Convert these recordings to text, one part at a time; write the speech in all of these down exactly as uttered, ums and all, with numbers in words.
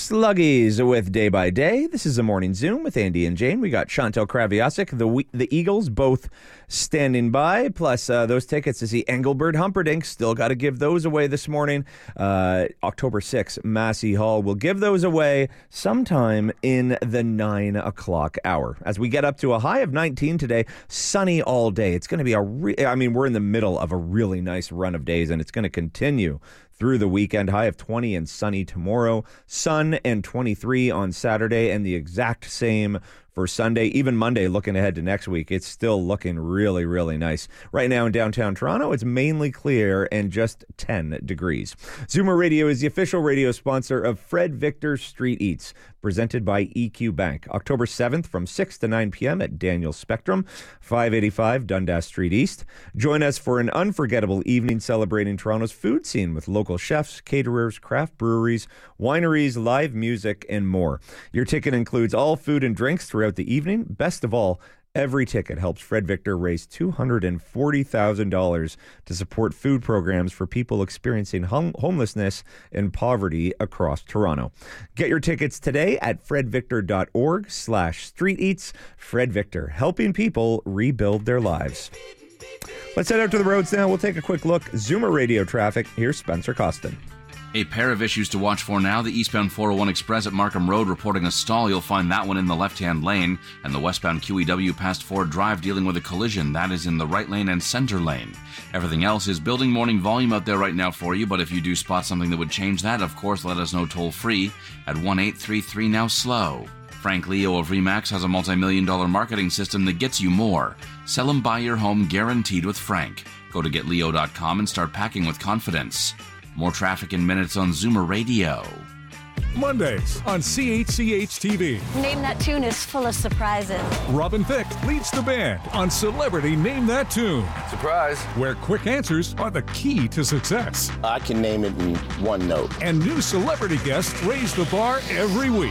Sluggies with Day by Day. This is a morning Zoom with Andy and Jane. We got Chantal Kraviasic, the we- the Eagles, both standing by. Plus, uh, those tickets to see Engelbert Humperdinck. Still got to give those away this morning. Uh, October sixth, Massey Hall. We'll give those away sometime in the nine o'clock hour. As we get up to a high of nineteen today, sunny all day. It's going to be a re- I mean, we're in the middle of a really nice run of days, and it's going to continue through the weekend. High of twenty and sunny tomorrow. Sun and twenty-three on Saturday, and the exact same for Sunday. Even Monday, looking ahead to next week, it's still looking really, really nice. Right now in downtown Toronto, it's mainly clear and just ten degrees. Zoomer Radio is the official radio sponsor of Fred Victor Street Eats, presented by E Q Bank. October seventh from six to nine p.m. at Daniel Spectrum, five eighty-five Dundas Street East. Join us for an unforgettable evening celebrating Toronto's food scene with local chefs, caterers, craft breweries, wineries, live music, and more. Your ticket includes all food and drinks throughout the evening. Best of all, every ticket helps Fred Victor raise two hundred forty thousand dollars to support food programs for people experiencing hum- homelessness and poverty across Toronto. Get your tickets today at fredvictor.org slash street eats. Fred Victor, helping people rebuild their lives. Let's head out to the roads now. We'll take a quick look. Zoomer Radio traffic. Here's Spencer Costin. A pair of issues to watch for now. The eastbound four oh one Express at Markham Road reporting a stall. You'll find that one in the left-hand lane. And the westbound Q E W past Ford Drive dealing with a collision. That is in the right lane and center lane. Everything else is building morning volume out there right now for you. But if you do spot something that would change that, of course, let us know toll-free at one eight three three now slow. Frank Leo of Remax has a multi-million dollar marketing system that gets you more. Sell and buy your home guaranteed with Frank. Go to get leo dot com and start packing with confidence. More traffic in minutes on Zoomer Radio. Mondays on C H C H T V. Name That Tune is full of surprises. Robin Thicke leads the band on Celebrity Name That Tune. Surprise. Where quick answers are the key to success. I can name it in one note. And new celebrity guests raise the bar every week.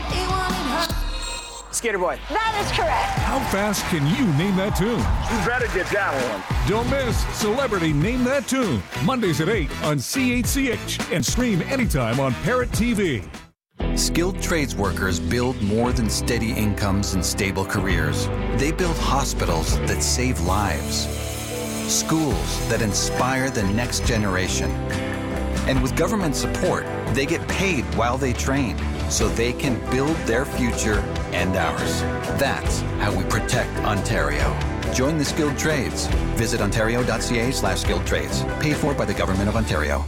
Skater Boy. That is correct. How fast can you name that tune? You better get that one. Don't miss Celebrity Name That Tune. Mondays at eight on C H C H and stream anytime on Parrot T V. Skilled trades workers build more than steady incomes and stable careers. They build hospitals that save lives, schools that inspire the next generation. And with government support, they get paid while they train, so they can build their future and ours. That's how we protect Ontario. Join the skilled trades. Visit ontario.ca slash skilled trades. Paid for by the Government of Ontario.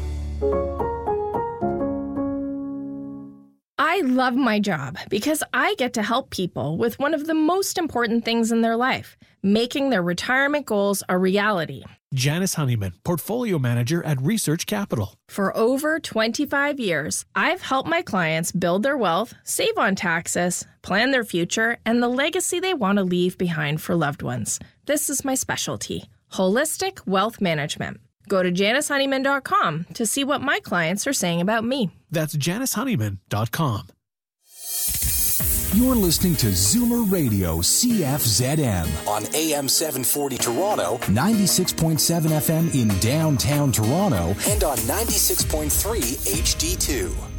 I love my job because I get to help people with one of the most important things in their life, making their retirement goals a reality. Janice Honeyman, Portfolio Manager at Research Capital. For over twenty-five years, I've helped my clients build their wealth, save on taxes, plan their future, and the legacy they want to leave behind for loved ones. This is my specialty, holistic wealth management. Go to janice honeyman dot com to see what my clients are saying about me. That's janice honeyman dot com. You're listening to Zoomer Radio C F Z M on A M seven forty Toronto, ninety-six point seven F M in downtown Toronto, and on ninety-six point three H D two.